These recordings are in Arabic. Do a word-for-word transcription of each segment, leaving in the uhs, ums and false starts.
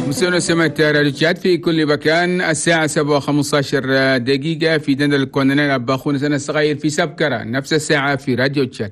مستمعينا سمعة راديو تشاد في كل مكان. الساعة سبعة وخمسة عشر دقيقة في دندل الكونينال أباخون سنة صغير في سبكرة، نفس الساعة في راديو تشاد.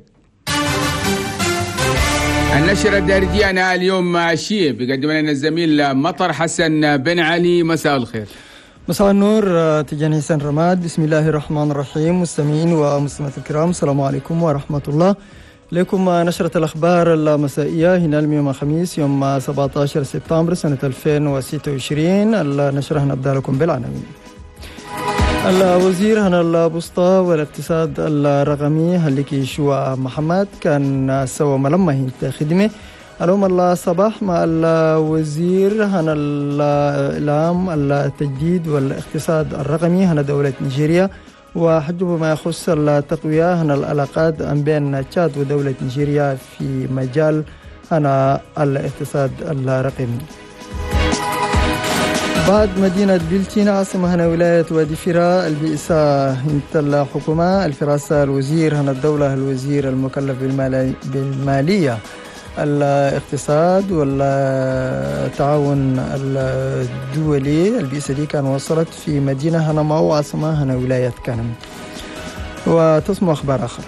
النشرة الدارجية أنا اليوم مع الشيء بيقدم لنا الزميل مطر حسن بن علي. مساء الخير. مساء النور تجاني حسن رماد. بسم الله الرحمن الرحيم. مستمعين ومستمعات الكرام، السلام عليكم ورحمة الله. لكم نشرة الأخبار المسائية هنا اليوم الخميس يوم سبعة عشر سبتمبر سنة ألفين وستة وعشرين. النشرة هنبدأ لكم بالعناوين. الوزير هنا البسطة والاقتصاد الرقمي هلكي شوا محمد كان سوى ملمه خدمة اليوم الصباح مع الوزير هنا الإعلام التجديد والاقتصاد الرقمي هنا دولة نيجيريا، وحجب ما يخص التقوية هنا العلاقات بين تشاد ودولة نيجيريا في مجال هنا الاقتصاد الرقمي. بعد مدينة بلتين عاصمة هنا ولاية وادي فراء البئسة هنت الحكومة الفراسة الوزير هنا الدولة الوزير المكلف بالمالية الاقتصاد والتعاون الدولي البئسة دي كان وصلت في مدينة هنا ماو عاصمة هنا ولاية كانم. وتسمع أخبار آخر.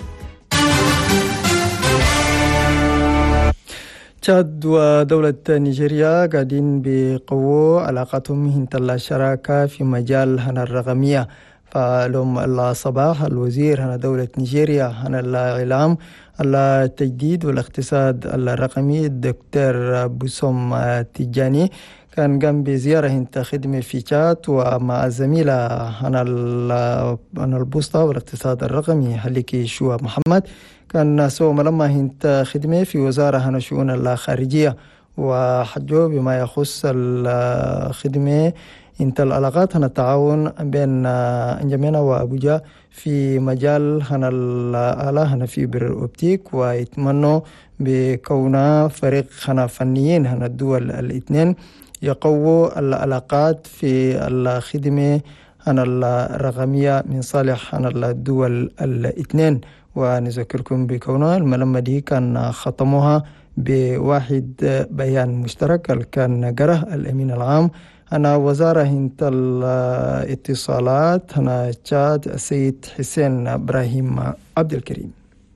تشاد ودولة نيجيريا قاعدين بقوة علاقتهم هنت الشراكة في مجال هنا الرقمية. فاليوم الصباح الوزير هنا دولة نيجيريا هنا الإعلام التجديد والاقتصاد الرقمي الدكتور بوسوم تيجاني كان قام بزيارة هنت خدمة في تشاد ومع زميلة هنا البوسطة والاقتصاد الرقمي هلكي شوا محمد كان سوى ملما هنت خدمة في وزارة هنا شؤون الخارجية، وحجوا بما يخص الخدمة انت العلاقات هنا التعاون بين انجمينا وابوجا في مجال هنا الآلة هنا في بر الأوبتيك، ويتمنوا بكونا فريق هنا فنيين هنا الدول الاثنين يقووا العلاقات في الخدمة هنا الرقمية من صالح هنا الدول الاثنين. ونذكركم بكونا الملمة دي كان ختموها بواحد بيان مشترك كان جره الأمين العام أنا وزارة هنت الاتصالات هنا تشاد السيد حسين إبراهيم عبد الكريم.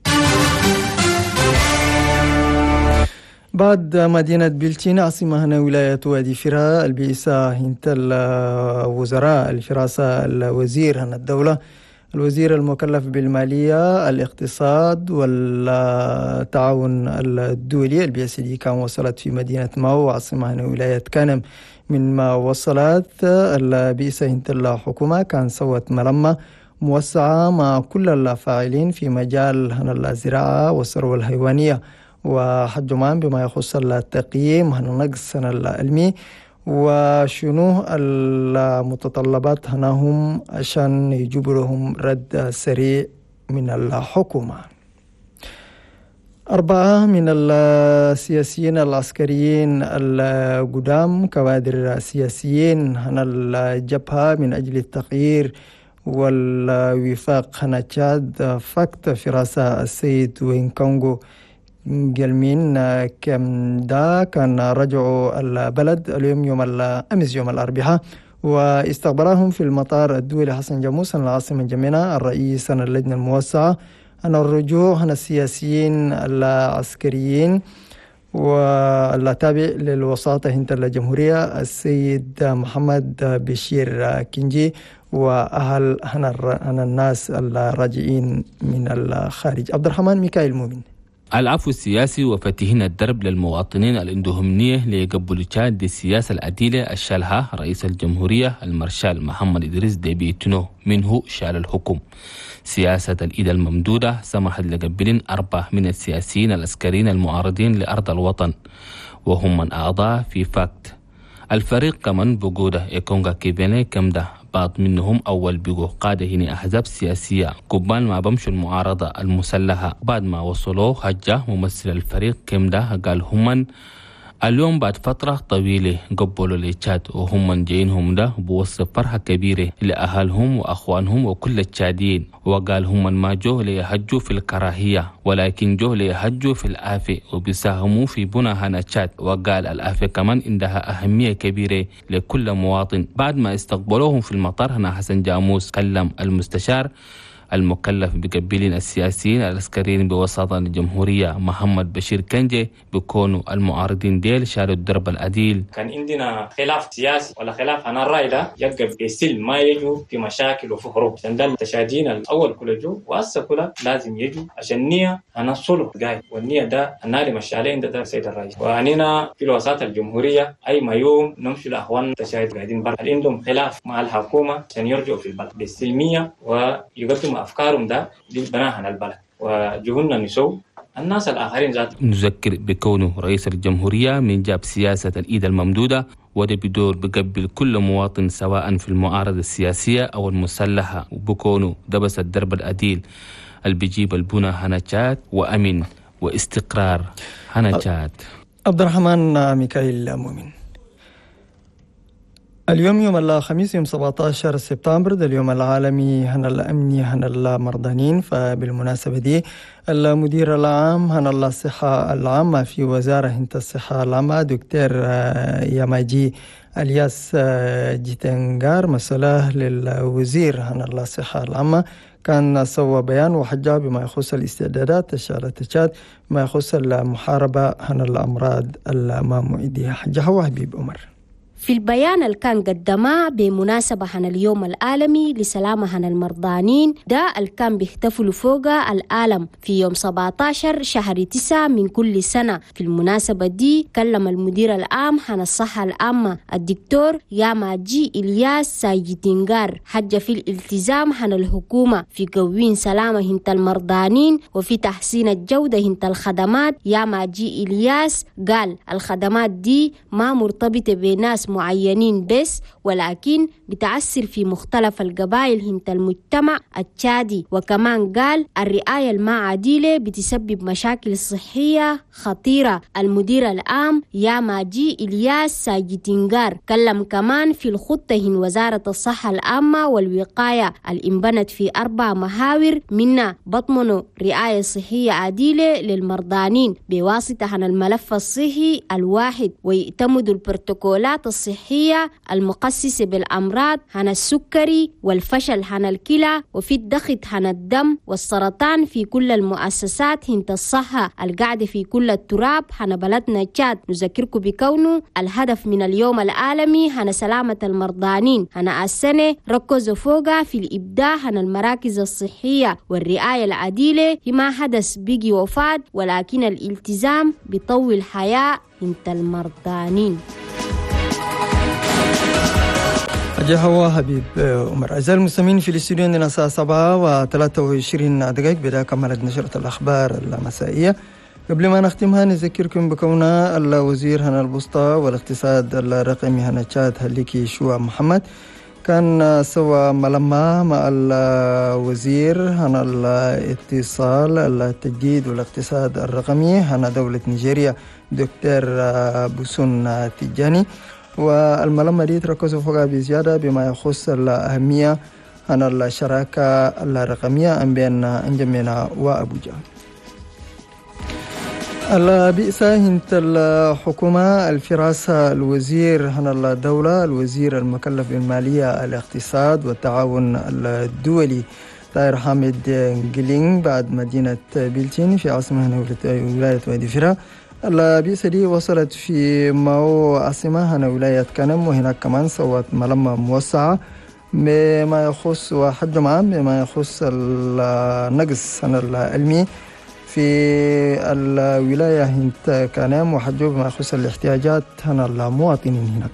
بعد مدينة بلتين عاصمة هنا ولاية وادي فراء البئسة هنت الوزراء الفراسة الوزير هنا الدولة الوزير المكلف بالمالية الاقتصاد والتعاون الدولي البئسة دي كان وصلت في مدينة ماو عاصمة هنا ولاية كانم. من ما وصلت البئسة هنت الحكومة كان سوت ملمة موسعة مع كل الفاعلين في مجال هنا الزراعة والثروة الحيوانية، وحجمان بما يخص التقييم هنا نقص هنا العلمي وشنو المتطلبات هناهم عشان يجيبوا لهم رد سريع من الحكومة. أربعة من السياسيين العسكريين القدام كوادر سياسيين هنا الجبهة من أجل التغيير والوفاق هنا تشاد فقط فراسة السيد وين كونغو جلمين كم دا كان رجعوا البلد اليوم يوم الأمس يوم الأربعاء، واستقبلهم في المطار الدولي حسن جاموس العاصمة جمينة الرئيس اللجنة الموسعة أن الرجوع هنا السياسيين العسكريين والتابع للوساطة هنت الجمهورية السيد محمد بشير كنجي وأهل هنا الناس الراجعين من الخارج. عبد الرحمن ميكائيل مؤمن. العفو السياسي وفتحنا الدرب للمواطنين الاندوهمنية ليقبلوا تشاد السياسة العديلة الشالها رئيس الجمهورية المارشال محمد إدريس ديبي إتنو منه شال الحكم. سياسة الإيد الممدودة سمحت لقبل أربعة من السياسيين العسكريين المعارضين لأرض الوطن، وهم من أعضاء في فاكت. الفريق كمان بوجوده إيكونغا كيفيني كمده بعض منهم أول بيقو قادة هنا أحزاب سياسية قبال ما بمشوا المعارضة المسلحة. بعد ما وصلوا هجة ممثل الفريق كمده قال هم اليوم بعد فترة طويلة قبلوا لتشاد وهم من جايينهم ده بوصف فرحة كبيرة لأهلهم وأخوانهم وكل التشاديين، وقال هم من ما جو ليهجوا في الكراهية ولكن جو ليهجوا في الآفة وبيساهموا في بناء هنا تشاد. وقال الآفة كمان عندها أهمية كبيرة لكل مواطن. بعد ما استقبلوهم في المطار هنا حسن جاموس كلم المستشار المكلف بقبيلين السياسيين العسكريين بوساطة الجمهورية محمد بشير كنجي بيكونوا المعارضين ديل شالوا الدرب العديل. كان عندنا خلاف سياسي ولا خلاف أنا الرأي ده يقف بسلم ما يجوا في مشاكل وفي حروب، عشان ده التشادين الأول كله جو وأسا كله لازم يجوا عشان نية أنا صلح جاي، والنية ده النار مشالين ده ده سيد الرئيس. وعنينا في الوساطة الجمهورية أي ما يوم نمشي لأخوان تشاهد قاعدين برا عندهم خلاف مع الحكومة عشان يرجعوا في البلد بالسلمية ويقدموا أفكارهم ده لبناء البلد وجهولنا نسو الناس الآخرين ذات. نذكر بكونه رئيس الجمهورية من جاب سياسة الإيد الممدودة، وده بدور بقبل كل مواطن سواء في المعارضة السياسية أو المسلحة، وبكونه دبس الدرب العديل اللي بيجيب البنى هنجات وأمن واستقرار هنجات. عبد الرحمن ميكائيل مؤمن. اليوم يوم الخميس يوم سبعة عشر سبتمبر ده اليوم العالمي هن الأمني هن المرضانين. فبالمناسبة دي المدير العام هن الصحة العامة في وزارة هنت الصحة العامة دكتور ياماجي الياس جيتنغار مسؤولة للوزير هن الصحة العامة كان سوى بيان وحجة بما يخص الاستعدادات الشهر تشاد ما يخص المحاربة هن الأمراض المعدية. حجة هو حبيب عمر. في البيان اللي كان قدمه بمناسبة عن اليوم العالمي لسلامة عن المرضانين ده اللي كان بيحتفلوا فوقه العالم في يوم سبعة عشر شهر تسعة من كل سنة. في المناسبة دي كلم المدير العام عن الصحة العامة الدكتور ياماجي إلياس سايجيتنغار حجة في الالتزام عن الحكومة في قوين سلامة هنت المرضانين وفي تحسين الجودة هنت الخدمات. ياماجي إلياس قال الخدمات دي ما مرتبطة بناس معينين بس ولكن بتأثر في مختلف القبائل هنت المجتمع التشادي. وكمان قال الرعاية الما عادلة بتسبب مشاكل صحية خطيرة. المدير العام ياماجي إلياس سايجيتنغار كلم كمان في الخطة هن وزارة الصحة العامة والوقاية الانبنت في أربع محاور منها بضمن رعاية صحية عادلة للمرضانين بواسطة عن الملف الصحي الواحد ويعتمد البروتوكولات الصحية المقسسة بالأمراض عن السكري والفشل عن الكلى وفي الضغط عن الدم والسرطان في كل المؤسسات هنت الصحة القاعدة في كل التراب عن بلدنا تشاد. نذكركم بكونه الهدف من اليوم العالمي عن سلامة المرضانين عن السنة ركزوا فوقها في الإبداع عن المراكز الصحية والرعاية العادلة ما حدث بيجي وفاة ولكن الالتزام بطول حياة هنت المرضانين. أجا هو حبيب عمر. أعزائي المستمعين في الاستوديو عندنا الساعة سبعة وثلاثة وعشرين دقائق بدأ كملت نشرة الأخبار المسائية. قبل ما نختمها نذكركم بكونا الوزير هنا البسطة والاقتصاد الرقمي هنا تشاد هليكي شوى محمد كان سوى ملمة مع الوزير هنا الاتصال التجديد والاقتصاد الرقمي هنا دولة نيجيريا دكتور بوسون تيجاني. والملمة دي تركزوا فوقها بزيادة بما يخص الأهمية عن الشراكة الرقمية بين انجمينا وأبوجا. البئس هنت الحكومة الفراسة الوزير عن الدولة الوزير المكلف بالمالية الاقتصاد والتعاون الدولي طاهر حامد جلينغ بعد مدينة بيلتين في عاصمة ولاية وادي فيرا. البئسة دي وصلت في ماو عاصمة هنا ولاية كنم وهناك كمان سوت ملمة موسعة بما يخص وحجم عام بما يخص النقص العلمي في الولاية هنت كنم وحجم بما يخص الاحتياجات هنا المواطنين هناك.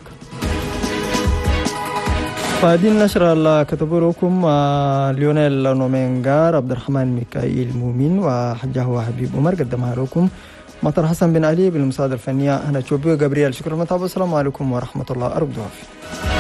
فهذه النشرة اللي كتبوا لكم ليونيل نومينغار عبد الرحمن ميكائيل مؤمن وحجه حبيب عمر قدمها لكم مطر حسن بن علي بالمساعدة الفنية. أنا تشوبيو جابرييل. شكرا لكم. السلام عليكم ورحمة الله وبركاته.